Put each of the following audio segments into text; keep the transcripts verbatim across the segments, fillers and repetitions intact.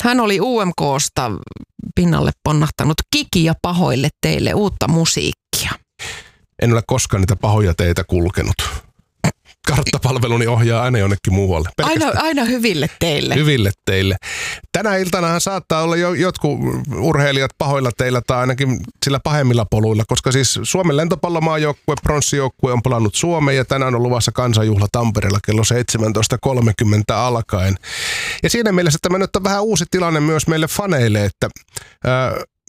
Hän oli U M K:sta pinnalle ponnahtanut Kiki ja pahoille teille uutta musiikkia. En ole koskaan niitä pahoja teitä kulkenut. Karttapalveluni ohjaa aina jonnekin muualle. Aina, aina hyville teille. Hyville teille. Tänä iltanahan saattaa olla jo jotkut urheilijat pahoilla teillä tai ainakin sillä pahemmilla poluilla, koska siis Suomen lentopallomaajoukkue, pronssijoukkue on palannut Suomeen ja tänään on luvassa kansanjuhla Tampereella kello seitsemäntoista kolmekymmentä alkaen. Ja siinä mielessä tämä nyt on vähän uusi tilanne myös meille faneille, että ää,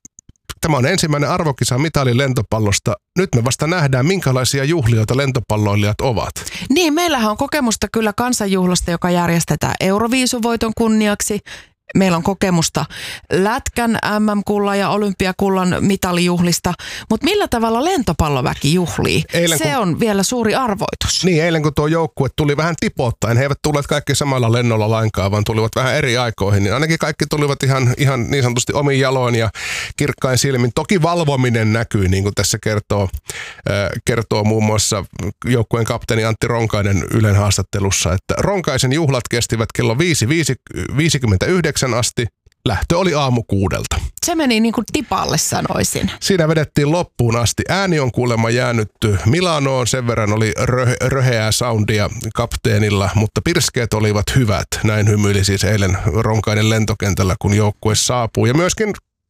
tämä on ensimmäinen arvokisa mitali lentopallosta. Nyt me vasta nähdään, minkälaisia juhlioita lentopalloilijat ovat. Niin, meillähän on kokemusta kyllä kansanjuhlasta, joka järjestetään Euroviisuvoiton kunniaksi. Meillä on kokemusta lätkän M M-kullan ja olympiakullan mitalijuhlista, mutta millä tavalla lentopalloväki juhlii? Eilen, Se kun, on vielä suuri arvoitus. Niin, eilen kun tuo joukkue tuli vähän tipoittain, he eivät tulleet kaikki samalla lennolla lainkaan, vaan tulivat vähän eri aikoihin, niin ainakin kaikki tulivat ihan, ihan niin sanotusti omin jaloin ja kirkkain silmin. Toki valvominen näkyy, niin kuin tässä kertoo, äh, kertoo muun muassa joukkueen kapteeni Antti Ronkainen Ylen haastattelussa, että Ronkaisen juhlat kestivät kello viisi viisikymmentäyhdeksän asti. Lähtö oli aamu kuudelta. Se meni niin kuin tipalle, sanoisin. Siinä vedettiin loppuun asti. Ääni on kuulemma jäänyt Milanoon. Sen verran oli rö- röheää soundia kapteenilla, mutta pirskeet olivat hyvät. Näin hymyili siis eilen Ronkainen lentokentällä, kun joukkue saapuu. Ja myöskin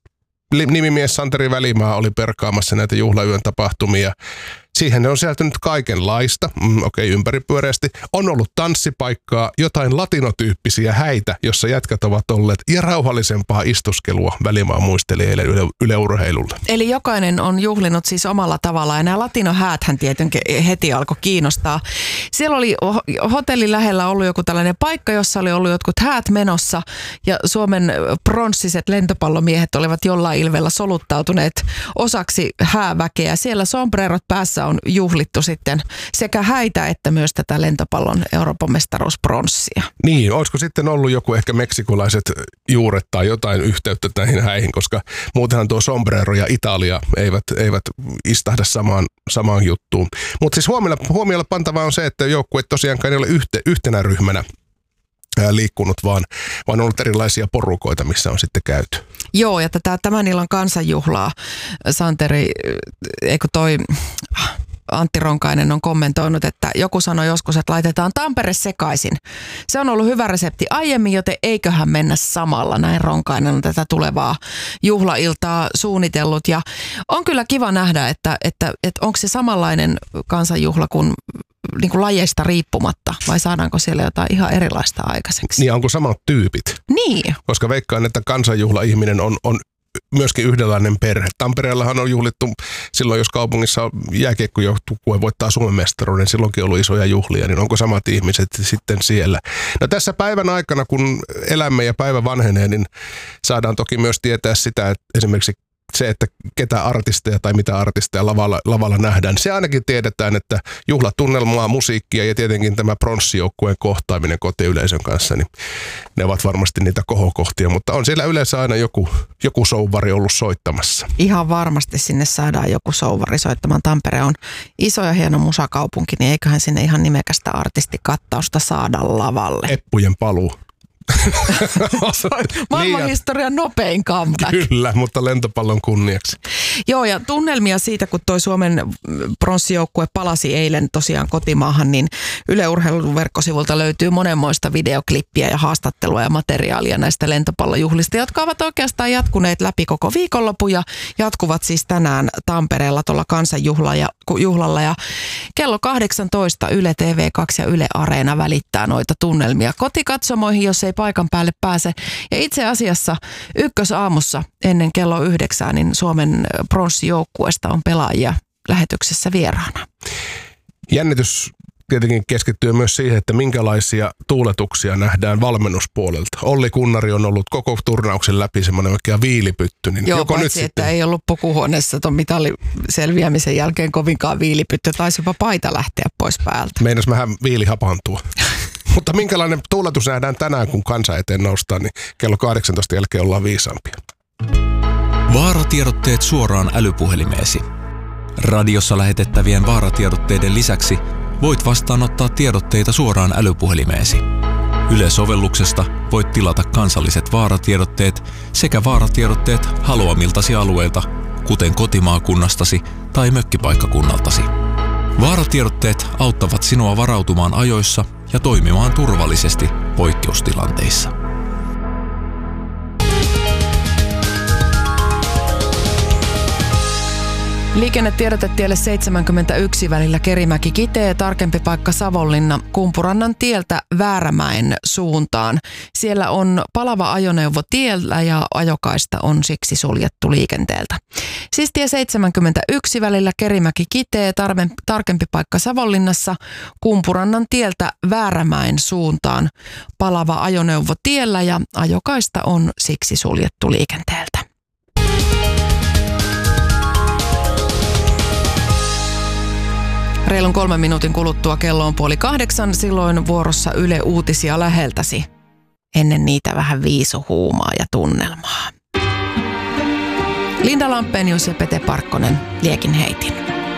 nimimies Santeri Välimaa oli perkaamassa näitä juhlayön tapahtumia. Siihen ne on sisältynyt kaikenlaista, mm, okei okay, ympäripyöreästi. On ollut tanssipaikkaa, jotain latinotyyppisiä häitä, jossa jätkät ovat olleet, ja rauhallisempaa istuskelua, Välimaa muisteli eilen yle, Yle Urheilulla. Eli jokainen on juhlinut siis omalla tavallaan, ja nämä latinohääthän tietenkin heti alkoi kiinnostaa. Siellä oli hotellin lähellä ollut joku tällainen paikka, jossa oli ollut jotkut häät menossa, ja Suomen pronssiset lentopallomiehet olivat jollain ilvellä soluttautuneet osaksi hääväkeä. Siellä sombrerot päässä on juhlittu sitten sekä häitä että myös tätä lentopallon Euroopan mestaruuspronssia. Niin, olisiko sitten ollut joku ehkä meksikolaiset juuret tai jotain yhteyttä näihin häihin, koska muutenhan tuo sombrero ja Italia eivät, eivät istahda samaan, samaan juttuun. Mutta siis huomiolla, huomiolla pantavaa on se, että joukkue tosiaankaan ei ole yhte, yhtenä ryhmänä liikkunut, vaan, vaan on ollut erilaisia porukoita, missä on sitten käyty. Joo, ja tätä tämän illan kansanjuhlaa Santeri, eikö toi Antti Ronkainen on kommentoinut, että joku sanoi joskus, että laitetaan Tampere sekaisin. Se on ollut hyvä resepti aiemmin, joten eiköhän mennä samalla. Näin Ronkainen on tätä tulevaa juhlailtaa suunnitellut. Ja on kyllä kiva nähdä, että, että, että onko se samanlainen kansanjuhla kuin niin kuin lajeista riippumatta, vai saadaanko siellä jotain ihan erilaista aikaiseksi? Niin, onko samat tyypit? Niin. Koska veikkaan, että kansanjuhla-ihminen on, on myöskin yhdenlainen perhe. Tampereellahan on juhlittu silloin, jos kaupungissa jääkiekkojoukkue voittaa Suomen mestaruuden, silloinkin on ollut isoja juhlia, niin onko samat ihmiset sitten siellä? No tässä päivän aikana, kun elämme ja päivä vanhenee, niin saadaan toki myös tietää sitä, että esimerkiksi se, että ketä artisteja tai mitä artisteja lavalla, lavalla nähdään. Se ainakin tiedetään, että juhlatunnelmaa, musiikkia ja tietenkin tämä pronssijoukkueen kohtaaminen kotiyleisön kanssa, niin ne ovat varmasti niitä kohokohtia, mutta on siellä yleensä aina joku, joku souvari ollut soittamassa. Ihan varmasti sinne saadaan joku souvari soittamaan. Tampere on iso ja hieno musakaupunki, niin eiköhän sinne ihan nimekästä artistikattausta saada lavalle. Eppujen paluu. Maailmanhistorian nopein comeback. Kyllä, mutta lentopallon kunniaksi. Joo, ja tunnelmia siitä, kun toi Suomen pronssijoukkue palasi eilen tosiaan kotimaahan, niin Yle Urheilun verkkosivulta löytyy monenmoista videoklippiä ja haastattelua ja materiaalia näistä lentopallojuhlista, jotka ovat oikeastaan jatkuneet läpi koko viikonlopun ja jatkuvat siis tänään Tampereella tuolla kansanjuhlalla ja, juhlalla. Ja kello kahdeksantoista Yle T V kaksi ja Yle Areena välittää noita tunnelmia kotikatsomoihin, jos ei paikan päälle pääse. Ja itse asiassa ykkösaamussa ennen kello yhdeksää niin Suomen pronssijoukkueesta on pelaajia lähetyksessä vieraana. Jännitys tietenkin keskittyy myös siihen, että minkälaisia tuuletuksia nähdään valmennuspuolelta. Olli Kunnari on ollut koko turnauksen läpi semmoinen oikea viilipytty. Niin Joo, joko paitsi, nyt että sitten ei ollut pukuhuoneessa tuon mitalin selviämisen jälkeen kovinkaan viilipytty. Taisi jopa paita lähteä pois päältä. Meinas vähän viili hapantua. Mutta minkälainen tuuletus nähdään tänään, kun kansa eteen noustaan, niin kello kahdeksantoista jälkeen ollaan viisaampia. Vaaratiedotteet suoraan älypuhelimeesi. Radiossa lähetettävien vaaratiedotteiden lisäksi voit vastaanottaa tiedotteita suoraan älypuhelimeesi. Yle-sovelluksesta voit tilata kansalliset vaaratiedotteet sekä vaaratiedotteet haluamiltasi alueilta, kuten kotimaakunnastasi tai mökkipaikkakunnaltasi. Vaaratiedotteet auttavat sinua varautumaan ajoissa ja toimimaan turvallisesti poikkeustilanteissa. Liikennetiedote tielle seitsemänkymmentäyksi välillä Kerimäki-Kitee, tarkempi paikka Savonlinna, Kumpurannan tieltä Väärämäen suuntaan. Siellä on palava ajoneuvo tiellä ja ajokaista on siksi suljettu liikenteeltä. Siis tie seitsemänkymmentäyksi välillä Kerimäki-Kitee, tarkempi paikka Savonlinnassa, Kumpurannan tieltä Väärämäen suuntaan. Palava ajoneuvo tiellä ja ajokaista on siksi suljettu liikenteeltä. Reilun kolmen minuutin kuluttua kello on puoli kahdeksan, silloin vuorossa Yle Uutisia läheltäsi. Ennen niitä vähän viisuhuumaa ja tunnelmaa. Linda Lampenius ja Pete Parkkonen, Liekin heitin.